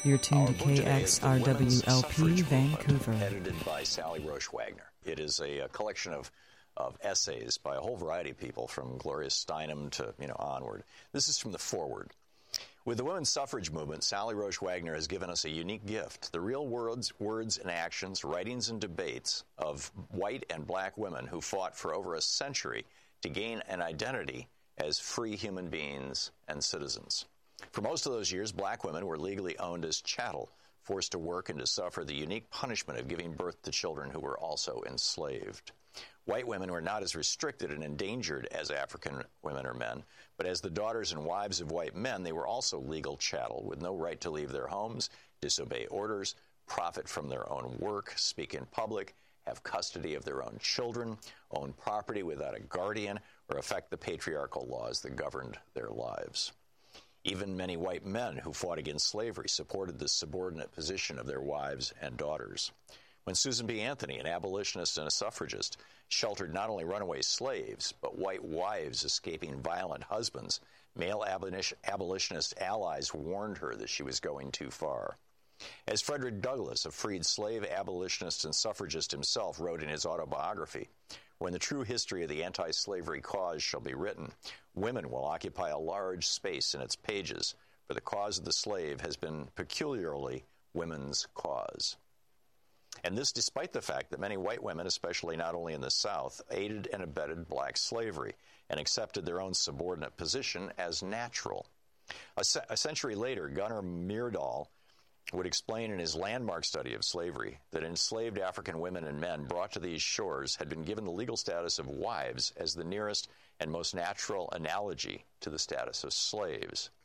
You're tuned Our to book today is The Women's KXRWLP Suffrage Vancouver. Movement, edited by Sally Roche Wagner. It is a collection of essays by a whole variety of people, from Gloria Steinem to onward. This is from the foreword. With the women's suffrage movement, Sally Roche Wagner has given us a unique gift: the real words and actions, writings and debates of white and black women who fought for over a century to gain an identity as free human beings and citizens. For most of those years, black women were legally owned as chattel, forced to work and to suffer the unique punishment of giving birth to children who were also enslaved. White women were not as restricted and endangered as African women or men, but as the daughters and wives of white men, they were also legal chattel with no right to leave their homes, disobey orders, profit from their own work, speak in public, have custody of their own children, own property without a guardian, or affect the patriarchal laws that governed their lives. Even many white men who fought against slavery supported the subordinate position of their wives and daughters. When Susan B. Anthony, an abolitionist and a suffragist, sheltered not only runaway slaves, but white wives escaping violent husbands, male abolitionist allies warned her that she was going too far. As Frederick Douglass, a freed slave abolitionist and suffragist himself, wrote in his autobiography, "When the true history of the anti-slavery cause shall be written, women will occupy a large space in its pages, for the cause of the slave has been peculiarly women's cause." And this despite the fact that many white women, especially not only in the South, aided and abetted black slavery and accepted their own subordinate position as natural. A century later, Gunnar Myrdal would explain in his landmark study of slavery that enslaved African women and men brought to these shores had been given the legal status of wives as the nearest and most natural analogy to the status of slaves.